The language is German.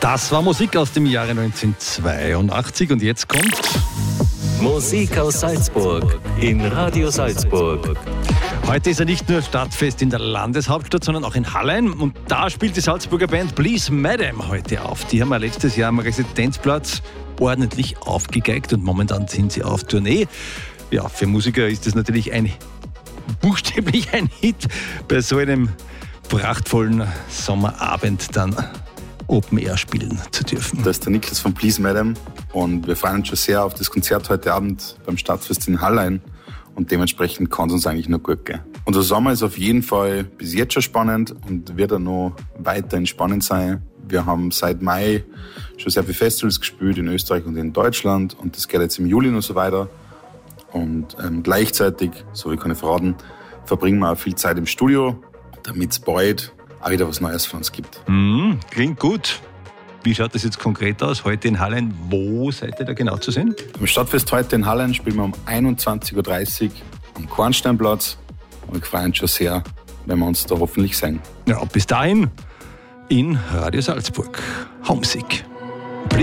Das war Musik aus dem Jahre 1982 und jetzt kommt Musik aus Salzburg in Radio Salzburg. Heute ist ja nicht nur Stadtfest in der Landeshauptstadt, sondern auch in Hallein. Und da spielt die Salzburger Band Please Madam heute auf. Die haben ja letztes Jahr am Residenzplatz ordentlich aufgegeigt und momentan sind sie auf Tournee. Ja, für Musiker ist das natürlich buchstäblich ein Hit, bei so einem prachtvollen Sommerabend dann Open Air spielen zu dürfen. Das ist der Niklas von Please Madam und wir freuen uns schon sehr auf das Konzert heute Abend beim Stadtfest in Hallein und dementsprechend kann es uns eigentlich nur gut gehen. Unser Sommer ist auf jeden Fall bis jetzt schon spannend und wird auch noch weiterhin spannend sein. Wir haben seit Mai schon sehr viele Festivals gespielt in Österreich und in Deutschland und das geht jetzt im Juli noch so weiter. Und gleichzeitig, so wie kann ich verraten, verbringen wir auch viel Zeit im Studio, damit es bald auch wieder was Neues für uns gibt. Klingt gut. Wie schaut das jetzt konkret aus? Heute in Hallein, wo seid ihr da genau zu sehen? Am Stadtfest heute in Hallein spielen wir um 21.30 Uhr am Kornsteinplatz und wir freuen uns schon sehr, wenn wir uns da hoffentlich sehen. Ja, bis dahin in Radio Salzburg. Homesick.